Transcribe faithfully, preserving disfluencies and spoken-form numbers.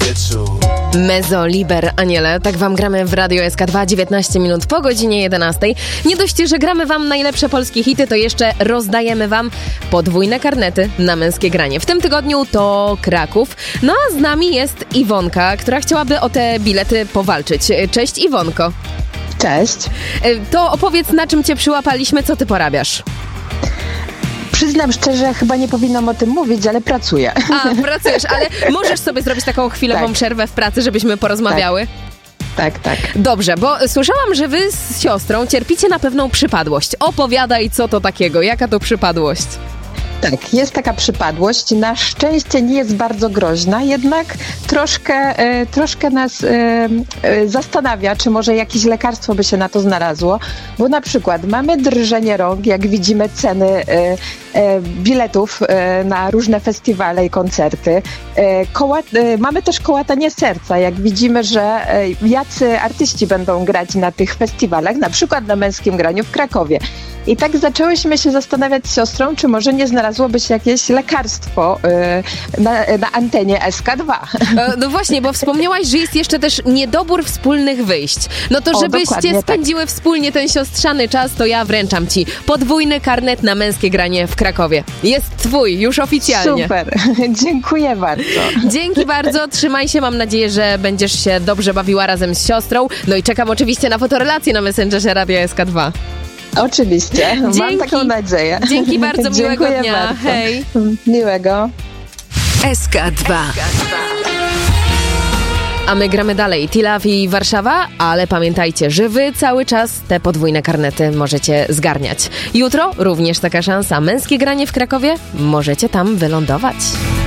powietrzu. Mezzo Liber Aniele, tak wam gramy w Radio S K dwa, dziewiętnaście minut po godzinie jedenastej. Nie dość, że gramy wam najlepsze polskie hity, to jeszcze rozdajemy wam podwójne karnety na męskie granie. W tym tygodniu to Kraków, no a z nami jest Iwonka, która chciałaby o te bilety powalczyć. Cześć Iwonko. Cześć. To opowiedz, na czym cię przyłapaliśmy, co ty porabiasz? Przyznam szczerze, chyba nie powinnam o tym mówić, ale pracuję. A, pracujesz, ale możesz sobie zrobić taką chwilową tak. przerwę w pracy, żebyśmy porozmawiały? Tak, tak. tak. Dobrze, bo słyszałam, że wy z siostrą cierpicie na pewną przypadłość. Opowiadaj, co to takiego, jaka to przypadłość? Tak, jest taka przypadłość. Na szczęście nie jest bardzo groźna, jednak troszkę, e, troszkę nas e, e, zastanawia, czy może jakieś lekarstwo by się na to znalazło, bo na przykład mamy drżenie rąk, jak widzimy ceny e, e, biletów e, na różne festiwale i koncerty. E, koła, e, mamy też kołatanie serca, jak widzimy, że e, jacy artyści będą grać na tych festiwalach, na przykład na męskim graniu w Krakowie. I tak zaczęłyśmy się zastanawiać z siostrą, czy może nie znalazłoby się jakieś lekarstwo yy, na, na antenie S K dwa. No właśnie, bo wspomniałaś, że jest jeszcze też niedobór wspólnych wyjść. No to żebyście o, spędziły tak. wspólnie ten siostrzany czas, to ja wręczam ci podwójny karnet na męskie granie w Krakowie. Jest twój, już oficjalnie. Super, dziękuję bardzo. Dzięki bardzo, trzymaj się, mam nadzieję, że będziesz się dobrze bawiła razem z siostrą. No i czekam oczywiście na fotorelację na Messengerze Radia S K dwa. Oczywiście, Dzięki. mam taką nadzieję. Dzięki bardzo, miłego dnia. Bardzo. Hej. Miłego. S K dwa. A my gramy dalej. Tilaw i Warszawa, ale pamiętajcie, że wy cały czas te podwójne karnety możecie zgarniać. Jutro również taka szansa. Męskie granie w Krakowie, możecie tam wylądować.